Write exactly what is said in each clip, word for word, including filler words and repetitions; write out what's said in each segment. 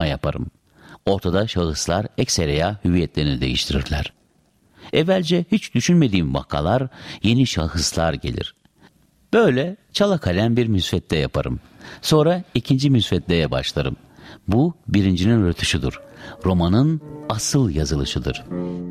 yaparım. Ortada şahıslar eksereya hüviyetlerini değiştirirler. Evvelce hiç düşünmediğim vakalar, yeni şahıslar gelir. Böyle çala kalem bir müsvedde yaparım. Sonra ikinci müsveddeye başlarım. Bu birincinin rötuşudur. Romanın asıl yazılışıdır.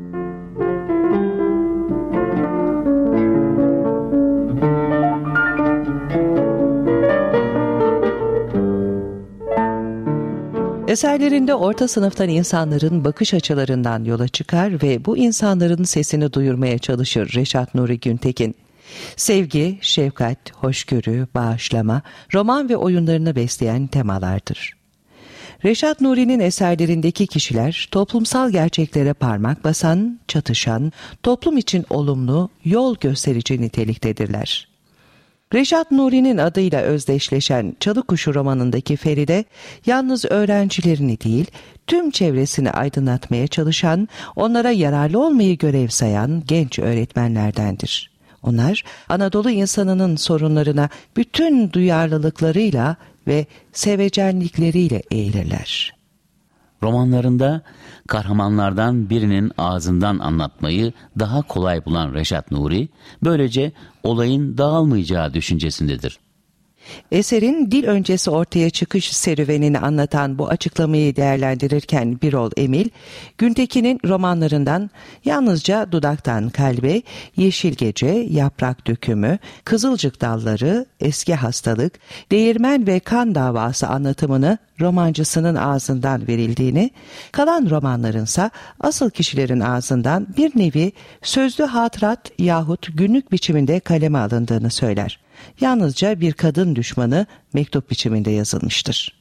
Eserlerinde orta sınıftan insanların bakış açılarından yola çıkar ve bu insanların sesini duyurmaya çalışır Reşat Nuri Güntekin. Sevgi, şefkat, hoşgörü, bağışlama, roman ve oyunlarını besleyen temalardır. Reşat Nuri'nin eserlerindeki kişiler toplumsal gerçeklere parmak basan, çatışan, toplum için olumlu, yol gösterici niteliktedirler. Reşat Nuri'nin adıyla özdeşleşen Çalı Kuşu romanındaki Feride, yalnız öğrencilerini değil, tüm çevresini aydınlatmaya çalışan, onlara yararlı olmayı görev sayan genç öğretmenlerdendir. Onlar, Anadolu insanının sorunlarına bütün duyarlılıklarıyla ve sevecenlikleriyle eğilirler. Romanlarında kahramanlardan birinin ağzından anlatmayı daha kolay bulan Reşat Nuri, böylece olayın dağılmayacağı düşüncesindedir. Eserin dil öncesi ortaya çıkış serüvenini anlatan bu açıklamayı değerlendirirken Birol Emil, Güntekin'in romanlarından yalnızca Dudaktan Kalbe, Yeşil Gece, Yaprak Dökümü, Kızılcık Dalları, Eski Hastalık, Değirmen ve Kan Davası anlatımını romancısının ağzından verildiğini, kalan romanlarınsa asıl kişilerin ağzından bir nevi sözlü hatırat yahut günlük biçiminde kaleme alındığını söyler. Yalnızca bir kadın düşmanı mektup biçiminde yazılmıştır.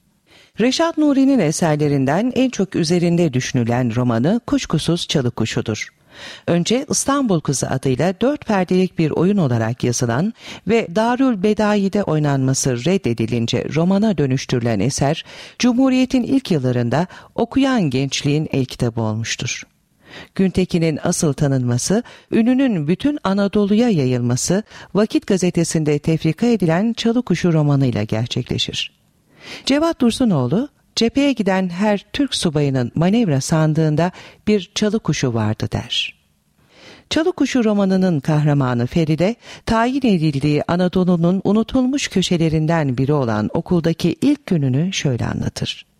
Reşat Nuri'nin eserlerinden en çok üzerinde düşünülen romanı kuşkusuz Çalı Kuşu'dur. Önce İstanbul Kızı adıyla dört perdelik bir oyun olarak yazılan ve Darül Bedai'de oynanması reddedilince romana dönüştürülen eser, Cumhuriyet'in ilk yıllarında okuyan gençliğin el kitabı olmuştur. Güntekin'in asıl tanınması, ününün bütün Anadolu'ya yayılması, Vakit gazetesinde tefrika edilen Çalı Kuşu romanıyla gerçekleşir. Cevat Dursunoğlu, cepheye giden her Türk subayının manevra sandığında bir çalı kuşu vardı der. Çalı Kuşu romanının kahramanı Feride, tayin edildiği Anadolu'nun unutulmuş köşelerinden biri olan okuldaki ilk gününü şöyle anlatır.